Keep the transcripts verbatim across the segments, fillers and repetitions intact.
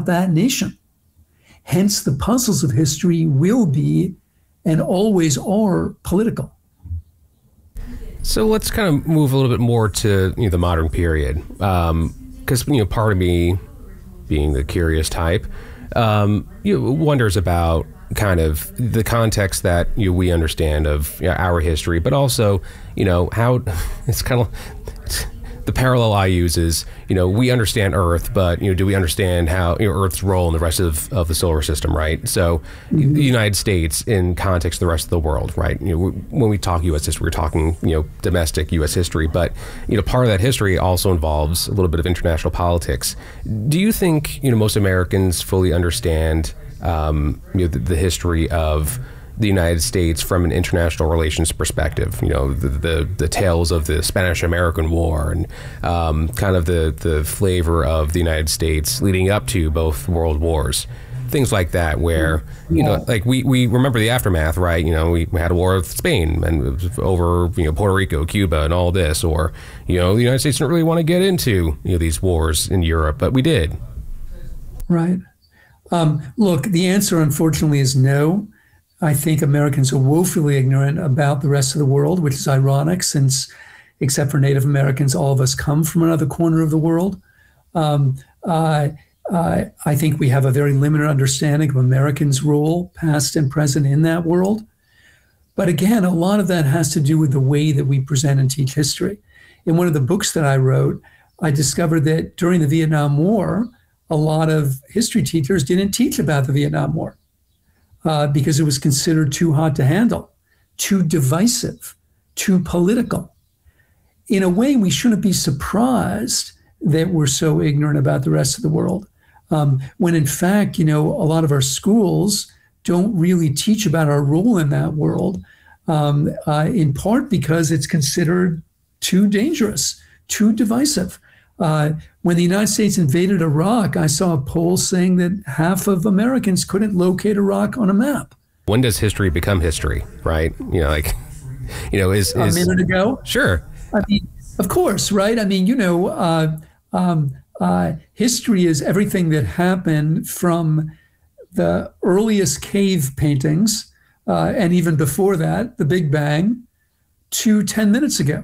about that nation. Hence, the puzzles of history will be and always are political. So let's kind of move a little bit more to you know, the modern period, because um, you know part of me, being the curious type, um, you know, wonders about kind of the context that you know, we understand of you know, our history, but also you know how it's kind of it's, the parallel I use is, you know, we understand Earth, but, you know, do we understand how, you know, Earth's role in the rest of, of the solar system, right? So mm-hmm. the United States in context of the rest of the world, right? You know, when we talk U S history, we're talking, you know, domestic U S history, but, you know, part of that history also involves a little bit of international politics. Do you think, you know, most Americans fully understand, um, you know, the, the history of the United States from an international relations perspective, you know, the the, the tales of the Spanish-American War and um, kind of the, the flavor of the United States leading up to both world wars, things like that, where, you know, like we, we remember the aftermath, right? You know, we had a war with Spain and it was over, you know, Puerto Rico, Cuba and all this, or, you know, the United States didn't really want to get into, you know, these wars in Europe, but we did. Right. Um, look, the answer, unfortunately, is no. I think Americans are woefully ignorant about the rest of the world, which is ironic since, except for Native Americans, all of us come from another corner of the world. Um, uh, uh, I think we have a very limited understanding of Americans' role, past and present, in that world. But again, a lot of that has to do with the way that we present and teach history. In one of the books that I wrote, I discovered that during the Vietnam War, a lot of history teachers didn't teach about the Vietnam War. Uh, because it was considered too hot to handle, too divisive, too political. In a way, we shouldn't be surprised that we're so ignorant about the rest of the world, um, when in fact, you know, a lot of our schools don't really teach about our role in that world, um, uh, in part because it's considered too dangerous, too divisive. Uh, when the United States invaded Iraq, I saw a poll saying that half of Americans couldn't locate Iraq on a map. When does history become history, right? You know, like, you know, is... is a minute ago? Sure. I mean, of course, right? I mean, you know, uh, um, uh, history is everything that happened from the earliest cave paintings, uh, and even before that, the Big Bang, to ten minutes ago.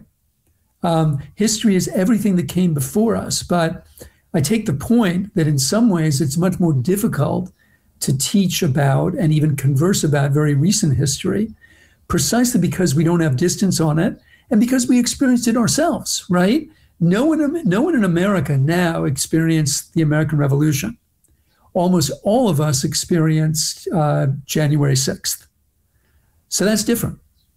Um, history is everything that came before us, but I take the point that in some ways it's much more difficult to teach about and even converse about very recent history, precisely because we don't have distance on it and because we experienced it ourselves, right? No one, no one in America now experienced the American Revolution. Almost all of us experienced uh, January sixth. So that's different.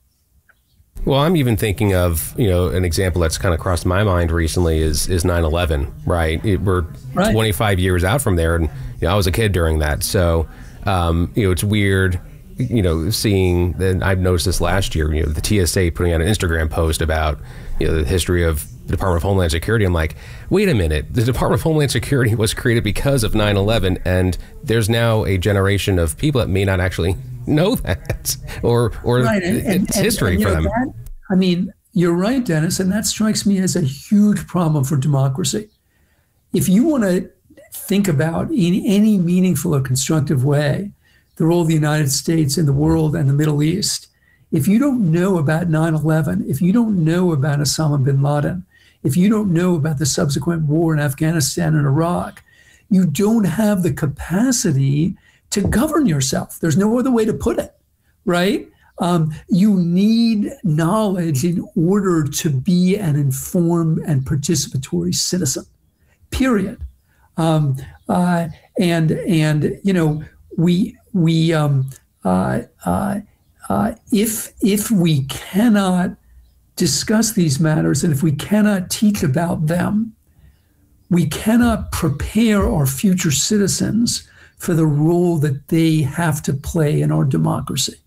Well, I'm even thinking of, you know, an example that's kind of crossed my mind recently is is nine eleven, right? It, we're right. twenty-five years out from there, and you know, I was a kid during that. So, um, you know, it's weird, you know, seeing, and I've noticed this last year, you know, the T S A putting out an Instagram post about, you know, the history of the Department of Homeland Security. I'm like, wait a minute, the Department of Homeland Security was created because of nine eleven, and there's now a generation of people that may not actually know that, or or right. and, and, it's history and, and, for them. That, I mean, you're right, Dennis, and that strikes me as a huge problem for democracy. If you want to think about in any meaningful or constructive way the role of the United States in the world and the Middle East, if you don't know about nine eleven, if you don't know about Osama bin Laden, if you don't know about the subsequent war in Afghanistan and Iraq, you don't have the capacity to govern yourself. There's no other way to put it, right? Um, you need knowledge in order to be an informed and participatory citizen, period. Um, uh, and, and you know, we, we um, uh, uh, uh, if, if we cannot discuss these matters and if we cannot teach about them, we cannot prepare our future citizens for the role that they have to play in our democracy.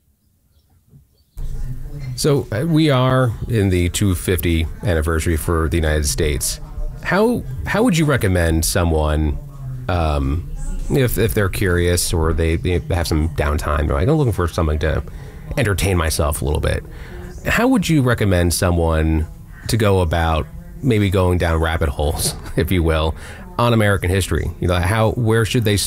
So uh, we are in the two hundred fiftieth anniversary for the United States. How how would you recommend someone, um, if if they're curious or they, they have some downtime, they're like, I'm looking for something to entertain myself a little bit. How would you recommend someone to go about maybe going down rabbit holes, if you will, on American history? You know, how where should they